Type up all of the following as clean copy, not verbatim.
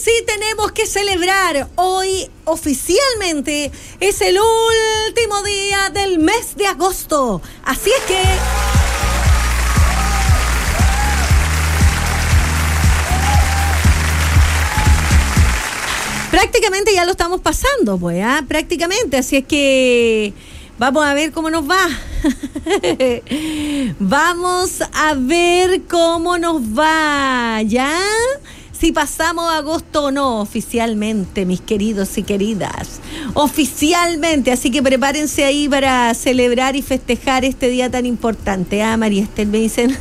sí tenemos que celebrar. Hoy oficialmente es el último día del mes de agosto. Así es que prácticamente ya lo estamos pasando, pues, prácticamente. Así es que vamos a ver cómo nos va. Vamos a ver cómo nos va, ¿ya? Si pasamos agosto o no, oficialmente, mis queridos y queridas. Oficialmente, así que prepárense ahí para celebrar y festejar este día tan importante. María Esther, me dicen.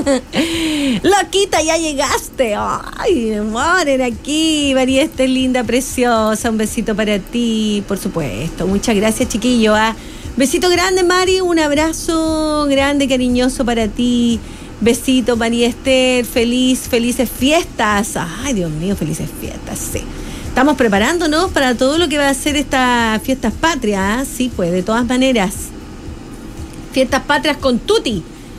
Loquita, ya llegaste. Ay, moren aquí. María Esther, linda, preciosa. Un besito para ti, por supuesto. Muchas gracias, chiquillo. Besito grande, Mari. Un abrazo grande, cariñoso para ti. Besito, María Esther, felices fiestas. Ay, Dios mío, felices fiestas, sí. Estamos preparándonos para todo lo que va a ser estas fiestas patrias, sí, pues, de todas maneras. Fiestas patrias con tutti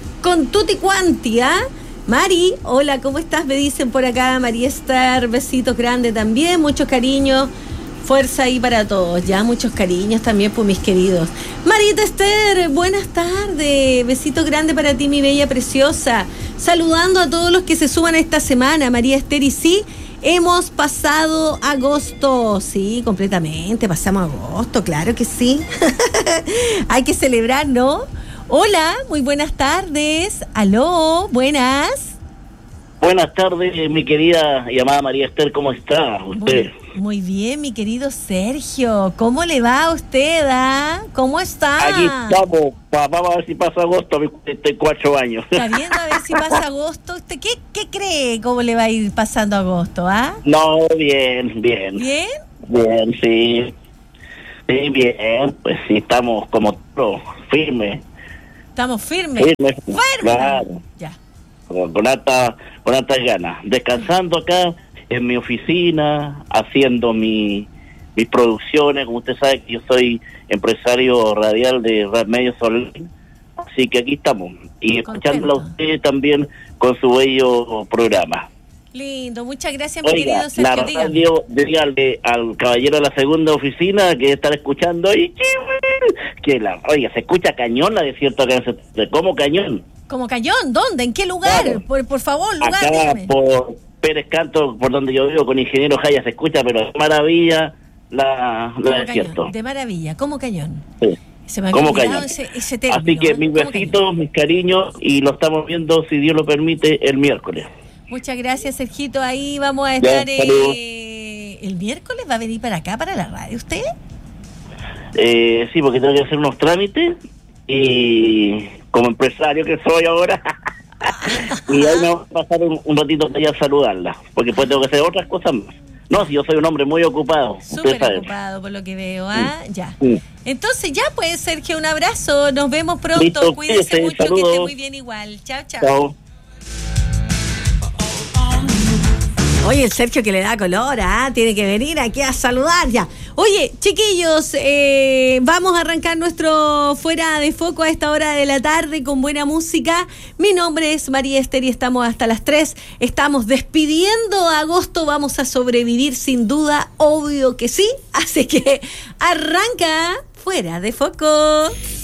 quanti, Mari, hola, ¿cómo estás? Me dicen por acá, María Esther, besitos grandes también, muchos cariños. Fuerza ahí para todos, ya, muchos cariños también por mis queridos. Marita Esther, buenas tardes, besito grande para ti, mi bella preciosa. Saludando a todos los que se suman esta semana, María Esther, y sí, hemos pasado agosto, sí, completamente, pasamos agosto, claro que sí. Hay que celebrar, ¿no? Hola, muy buenas tardes, aló, buenas. Buenas tardes, mi querida y amada María Esther, ¿cómo está usted? Muy bien, mi querido Sergio. ¿Cómo le va a usted, ¿Cómo está? Aquí estamos, vamos a ver si pasa agosto a mis 44 años. Está viendo a ver si pasa agosto. ¿Usted qué cree cómo le va a ir pasando agosto, No, bien. ¿Bien? Bien, sí. Sí, bien, pues sí, estamos como firmes. ¿Estamos firmes? Firmes, claro. Ya. Con altas ganas. Descansando acá en mi oficina, haciendo mis producciones. Como usted sabe que yo soy empresario radial de Medios Online, así que aquí estamos, y escuchándola a usted también con su bello programa. Lindo, muchas gracias, mi querido Sergio. La radio, dígale al caballero de la segunda oficina que estar escuchando ahí, que se escucha cañón la desierto acá, ¿cómo cañón? ¿Como cañón? ¿Dónde? ¿En qué lugar? Claro. Por favor, lugar. Acá dígame. Por Pérez Canto, por donde yo vivo, con Ingeniero Jaya se escucha, pero de maravilla la desierto. Cañón, de maravilla, como cañón. Sí. Se me ha como olvidado cañón. ese término. Así que mis besitos, mis cariños, y lo estamos viendo, si Dios lo permite, el miércoles. Muchas gracias, Sergito. Ahí vamos a estar. ¿El miércoles va a venir para acá, para la radio, usted? Sí, porque tengo que hacer unos trámites, y como empresario que soy ahora, y ahí me voy a pasar un ratito para ir a saludarla, porque después tengo que hacer otras cosas más. No, si yo soy un hombre muy ocupado. Súper ocupado, por lo que veo, Ya. Sí. Entonces ya, pues, Sergio, un abrazo. Nos vemos pronto. Listo, cuídese mucho, saludos. que esté muy bien igual. Chao. Chao. Oye, el Sergio que le da color, tiene que venir aquí a saludar ya. Oye, chiquillos, vamos a arrancar nuestro Fuera de Foco a esta hora de la tarde con buena música. Mi nombre es María Esther y estamos hasta las 3. Estamos despidiendo agosto, vamos a sobrevivir sin duda, obvio que sí. Así que arranca Fuera de Foco.